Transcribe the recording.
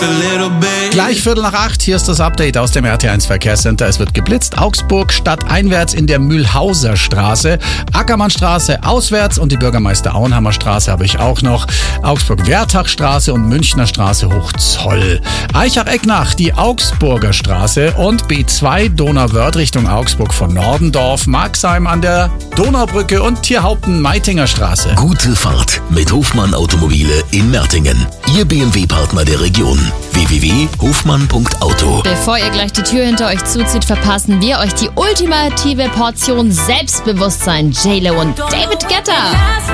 Gleich 7:45, hier ist das Update aus dem RT1 Verkehrscenter. Es wird geblitzt. Augsburg stadteinwärts in der Mühlhauser Straße, Ackermannstraße auswärts und die Bürgermeister Auenhammer Straße habe ich auch noch. Augsburg-Wertach-Straße und Münchner Straße Hochzoll. Eichach-Ecknach, die Augsburger Straße und B2 Donauwörth Richtung Augsburg von Nordendorf, Marxheim an der Donaubrücke und Tierhaupten-Meitinger Straße. Gute Fahrt mit Hofmann Automobile in Mertingen. Ihr BMW-Partner der Region. www.hofmann.auto. Bevor ihr gleich die Tür hinter euch zuzieht, verpassen wir euch die ultimative Portion Selbstbewusstsein. J-Lo und David Guetta.